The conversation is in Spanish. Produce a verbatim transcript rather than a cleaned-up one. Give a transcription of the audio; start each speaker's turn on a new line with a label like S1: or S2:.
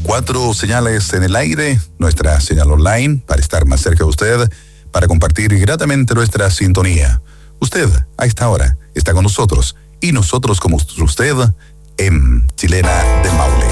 S1: Cuatro señales en el aire, nuestra señal online para estar más cerca de usted, para compartir gratamente nuestra sintonía. Usted, a esta hora, está con nosotros y nosotros como usted en Chilena del Maule.